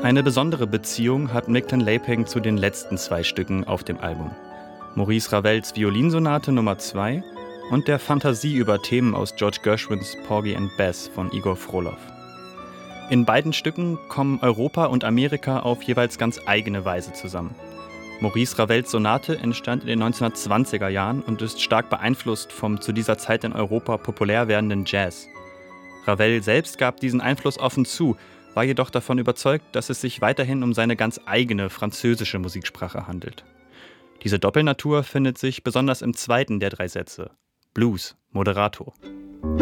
Eine besondere Beziehung hat Micklin Laping zu den letzten 2 Stücken auf dem Album. Maurice Ravels Violinsonate Nummer 2 und der Fantasie über Themen aus George Gershwins Porgy and Bess von Igor Frolow. In beiden Stücken kommen Europa und Amerika auf jeweils ganz eigene Weise zusammen. Maurice Ravels Sonate entstand in den 1920er Jahren und ist stark beeinflusst vom zu dieser Zeit in Europa populär werdenden Jazz. Ravel selbst gab diesen Einfluss offen zu, war jedoch davon überzeugt, dass es sich weiterhin um seine ganz eigene französische Musiksprache handelt. Diese Doppelnatur findet sich besonders im zweiten der 3 Sätze, Blues, Moderato.